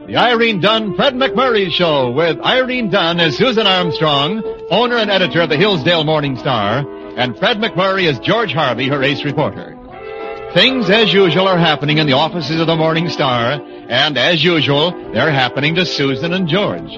The Irene Dunn Fred McMurray Show with Irene Dunn as Susan Armstrong, owner and editor of the Hillsdale Morning Star, and Fred McMurray as George Harvey, her ace reporter. Things, as usual, are happening in the offices of the Morning Star, and as usual, they're happening to Susan and George.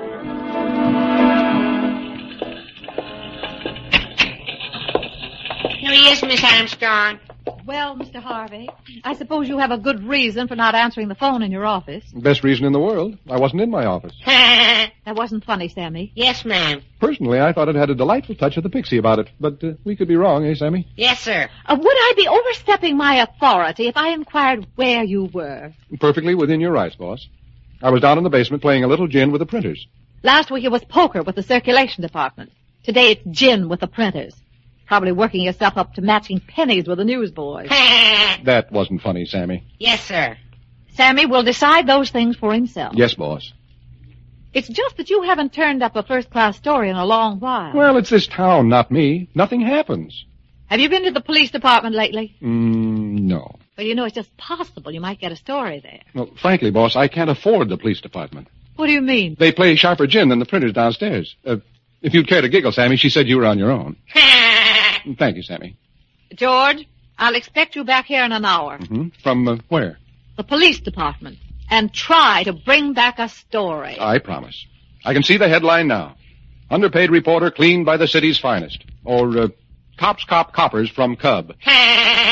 Here he is, Miss Armstrong. Well, Mr. Harvey, I suppose you have a good reason for not answering the phone in your office. Best reason in the world. I wasn't in my office. That wasn't funny, Sammy. Yes, ma'am. Personally, I thought it had a delightful touch of the pixie about it, but we could be wrong, eh, Sammy? Yes, sir. Would I be overstepping my authority if I inquired where you were? Perfectly within your rights, boss. I was down in the basement playing a little gin with the printers. Last week it was poker with the circulation department. Today it's gin with the printers. Probably working yourself up to matching pennies with the newsboys. That wasn't funny, Sammy. Yes, sir. Sammy will decide those things for himself. Yes, boss. It's just that you haven't turned up a first-class story in a long while. Well, it's this town, not me. Nothing happens. Have you been to the police department lately? No. Well, you know, it's just possible you might get a story there. Well, frankly, boss, I can't afford the police department. What do you mean? They play sharper gin than the printers downstairs. If you'd care to giggle, Sammy, she said you were on your own. Thank you, Sammy. George, I'll expect you back here in an hour. Mm-hmm. From where? The police department. And try to bring back a story. I promise. I can see the headline now. Underpaid reporter cleaned by the city's finest. Or, Cops Cop Coppers from Cub.